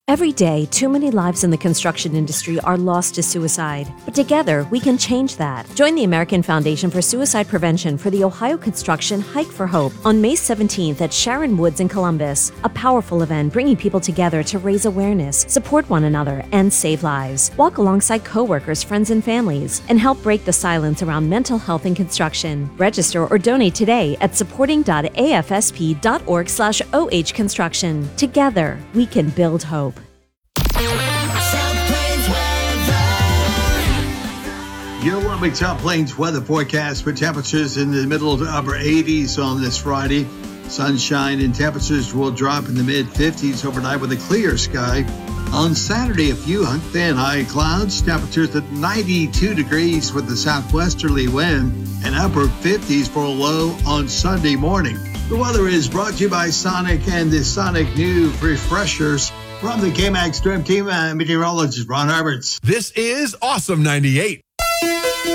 Every day, too many lives in the construction industry are lost to suicide. But together, we can change that. Join the American Foundation for Suicide Prevention for the Ohio Construction Hike for Hope on May 17th at Sharon Woods in Columbus. A powerful event bringing people together to raise awareness, support one another, and save lives. Walk alongside coworkers, friends, and families, and help break the silence around mental health in construction. Register or donate today at supporting.afsp.org/OH Construction. Together, we can build hope. Your 1 week South Plains weather forecast for temperatures in the middle to upper 80s on this Friday. Sunshine and temperatures will drop in the mid-50s overnight with a clear sky. On Saturday, a few thin high clouds, temperatures at 92 degrees with the southwesterly wind, and upper 50s for a low on Sunday morning. The weather is brought to you by Sonic and the Sonic New Refreshers. From the KMAX Storm Team, meteorologist Ron Roberts. This is Awesome 98.